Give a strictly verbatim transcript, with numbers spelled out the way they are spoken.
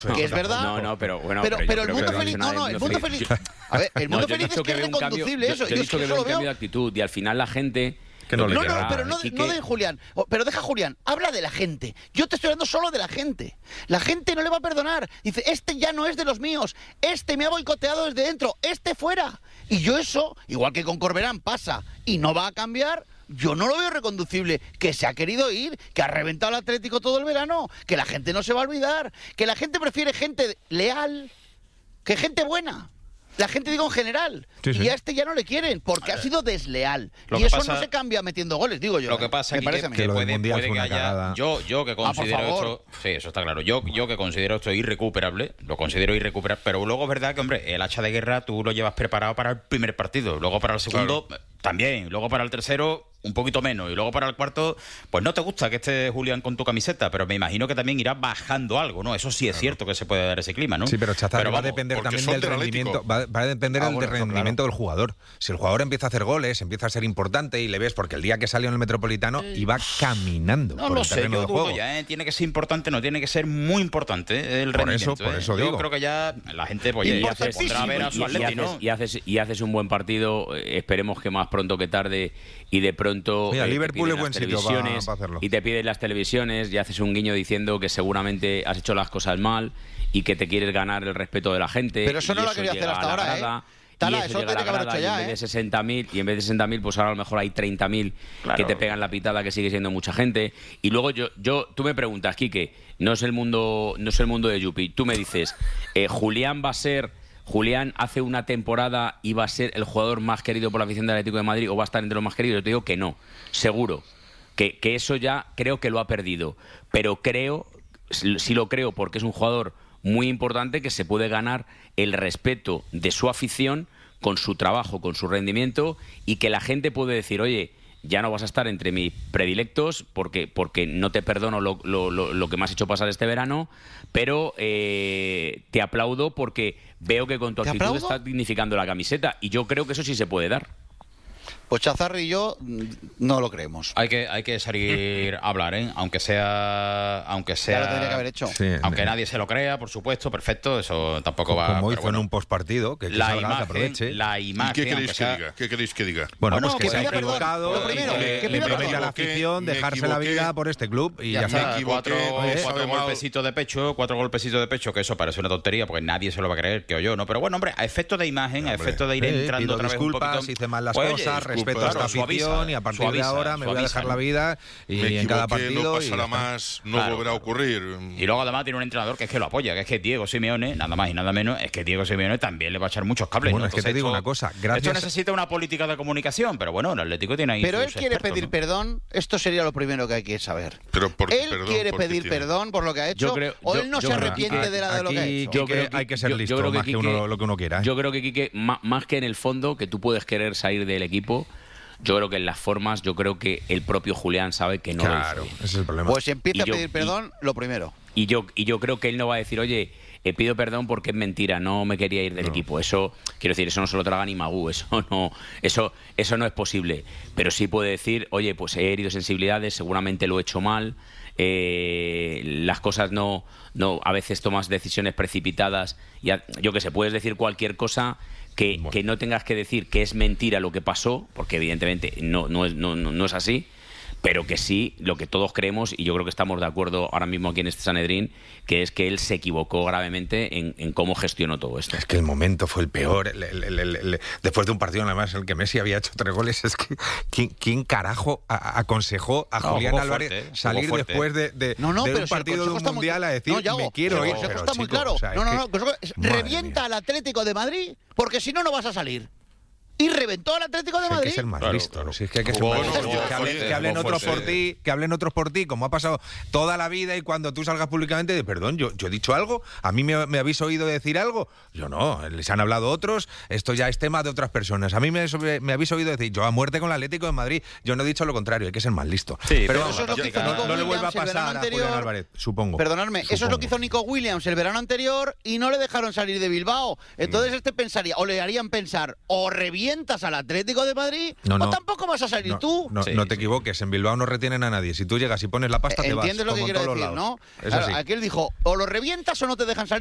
que es verdad. No, no, pero bueno. Pero, pero, pero el creo mundo que feliz, no, no, el mundo feliz. A ver, el mundo no, feliz es que es reconducible eso. Yo he dicho que veo un cambio de actitud y al final la gente. Que no, No, le no, queda. pero no, no de Julián. O- Pero deja a Julián. Habla de la gente. Yo te estoy hablando solo de la gente. La gente no le va a perdonar. Dice, este ya no es de los míos. Este me ha boicoteado desde dentro. Este fuera. Y yo eso, igual que con Corberán, pasa y no va a cambiar. Yo no lo veo reconducible. Que se ha querido ir, que ha reventado el Atlético todo el verano, que la gente no se va a olvidar, que la gente prefiere gente leal que gente buena. La gente, digo, en general. Sí, sí. Y a este ya no le quieren, porque ha sido desleal. Lo Y que eso pasa- no se cambia metiendo goles, digo yo. Lo que ¿eh? pasa Me aquí parece que, a mí. que lo del puede, Mundial puede fue que una haya... cagada. Yo, yo que considero favor. esto... Sí, eso está claro. Yo, yo que considero esto irrecuperable, lo considero irrecuperable, pero luego es verdad que, hombre, el hacha de guerra tú lo llevas preparado para el primer partido, luego para el segundo también, luego para el tercero un poquito menos, y luego para el cuarto, pues no te gusta que esté Julián con tu camiseta, pero me imagino que también irá bajando algo, ¿no? Eso sí es cierto que se puede dar ese clima, ¿no? Sí, pero Chazar va a vamos, depender porque también son del del rendimiento, Atlético. va, va a depender Ah, del bueno, eso, rendimiento del jugador. Si el jugador empieza a hacer goles, empieza a ser importante y le ves, porque el día que salió en el Metropolitano iba caminando No por lo el sé, terreno yo de dudo juego. ya, ¿eh? Tiene que ser importante, no tiene que ser muy importante, ¿eh? El Por rendimiento. eso, por ¿eh? eso Yo digo. creo que ya la gente, pues, oye, ya se pondrá a ver a su y, y Atleti, ¿no? haces, y, haces, y haces un buen partido, eh, esperemos que más pronto que tarde, y de pronto Mira, eh, te Liverpool piden es buen las sitio pa- televisiones, pa hacerlo. y te piden las televisiones y haces un guiño diciendo que seguramente has hecho las cosas mal y que te quieres ganar el respeto de la gente. Pero eso no y lo ha querido hacer llega hasta a la ahora, ¿eh? grada, Tala, y eso eso lo llega a tiene la que haber grada, hecho y ya, en vez ¿eh? de sesenta mil y en vez de sesenta mil, pues ahora a lo mejor hay treinta mil Claro. que te pegan la pitada, que sigue siendo mucha gente. Y luego yo, yo tú me preguntas, Quique, no es el mundo, no es el mundo de Yupi. Tú me dices, eh, Julián va a ser, Julián hace una temporada y va a ser el jugador más querido por la afición del Atlético de Madrid o va a estar entre los más queridos. Yo te digo que no, seguro. Que, que eso ya creo que lo ha perdido. Pero creo, sí lo creo, porque es un jugador muy importante que se puede ganar el respeto de su afición con su trabajo, con su rendimiento, y que la gente puede decir, oye, ya no vas a estar entre mis predilectos porque, porque no te perdono lo, lo, lo, lo que me has hecho pasar este verano, pero eh, te aplaudo porque veo que con tu ¿Te actitud aplaudo? estás dignificando la camiseta, y yo creo que eso sí se puede dar. Pues Chazarri y yo mm, no lo creemos. Hay que, hay que salir a hablar, ¿eh? Aunque sea... Aunque Ya sea lo tendría que haber hecho. Sí, aunque de- nadie se lo crea, por supuesto, perfecto, eso tampoco va... como hoy pero fue en bueno, un postpartido, que, que la salga, que imagen, aproveche. la ¿Y imagen... qué aunque queréis que sea- diga? ¿Qué queréis que diga? Bueno, Bueno, pues que que se ha pida perdón. equivocado Lo primero, y que le, le pida promete a la perdón. afición Me dejarse la equivoqué. vida por este club y ya, Ya está. está, equivoqué, cuatro, oye, cuatro sabe mal. golpecitos de pecho, cuatro golpecitos de pecho, que eso parece una tontería porque nadie se lo va a creer, que o yo, ¿no? Pero bueno, hombre, a efecto de imagen, a Hombre. efecto de ir Sí, entrando pido otra vez un disculpas, poquito... hice mal las Pues, oye, cosas, disculpa, respeto a esta claro, suaviza, afición y a partir suaviza, de ahora me voy a suaviza, dejar ¿no? la vida y Me en cada equivoqué, partido. no y ya pasará está. más, no Claro, volverá a claro. ocurrir. Y luego además tiene un entrenador que es que lo apoya, que es que Diego Simeone, nada más y nada menos, es que Diego Simeone también le va a echar muchos cables. Bueno, ¿no? es que te Entonces digo esto- una cosa, gracias- Esto necesita una política de comunicación, pero bueno, el Atlético tiene ahí Pero sus él quiere expertos, pedir ¿no? perdón, esto sería lo primero que hay que saber. Pero por- él perdón, quiere ¿por qué pedir tiene? perdón por lo que ha hecho, Yo creo- o yo- él no yo se creo- arrepiente aquí- de, la, de lo que ha aquí hecho. yo creo que hay que ser listo, más que uno lo que uno quiera, ¿eh? Yo creo que Quique, ma- más que en el fondo, que tú puedes querer salir del equipo, yo creo que en las formas, yo creo que el propio Julián sabe que no Claro, lo hizo bien. ese es el problema. Pues si empieza Y a yo- pedir perdón, lo primero. Y yo, y yo creo que él no va a decir, oye, eh, pido perdón porque es mentira, no me quería ir del equipo. Eso, quiero decir, eso no se lo traga ni Magú, eso no, eso, eso no es posible. Pero sí puede decir, oye, pues he herido sensibilidades, seguramente lo he hecho mal, eh, las cosas no, no, a veces tomas decisiones precipitadas, y a- yo que sé, puedes decir cualquier cosa que, Bueno. que no tengas que decir que es mentira lo que pasó, porque evidentemente no, no, es, no, no, no es así. Pero que sí, lo que todos creemos, y yo creo que estamos de acuerdo ahora mismo aquí en este Sanedrín, que es que él se equivocó gravemente en, en cómo gestionó todo esto. Es que el momento fue el peor. El- el- el- el- el- después de un partido, además, en el que Messi había hecho tres goles, es que ¿quién, quién carajo a- aconsejó a No, Julián jugó Álvarez fuerte, ¿eh? salir Jugó fuerte. después de, de- No, no, de pero un si el partido de consejo un está muy- mundial a decir No, Yago, me quiero el ir? consejo Pero, está muy chico, claro. o sea, no, es no, que- no, el consejo es madre revienta mía. al Atlético de Madrid, porque si no, no vas a salir. Y reventó al Atlético de Hay que Madrid. ser más Claro, listo. claro. Si es que hay que ser Jugó, más no, listo. jugó Que hablen, fuerte, que hablen jugó otros por fuerte. ti, que hablen otros por ti, como ha pasado toda la vida, y cuando tú salgas públicamente de perdón, yo, yo he dicho algo, a mí me, me habéis oído decir algo. Yo no, les han hablado otros, esto ya es tema de otras personas. A mí me, me habéis oído decir, yo a muerte con el Atlético de Madrid. Yo no he dicho lo contrario, hay que ser más listo. Sí, pero pero vamos, eso es lo que yo- hizo no, Nico no le vuelva a Williams el pasar verano a Julián anterior. Álvarez, supongo. Perdonadme, eso es lo que hizo Supongo. Nico Williams el verano anterior y no le dejaron salir de Bilbao. Entonces este pensaría, o le harían pensar, o revienta revientas al Atlético de Madrid, No, o no. tampoco vas a salir No, tú. no, Sí, no te sí. equivoques, en Bilbao no retienen a nadie. Si tú llegas y pones la pasta, te vas. ¿Entiendes lo que como en quiero todos decir, lados. no? Es Claro, así. aquel dijo, o lo revientas o no te dejan salir.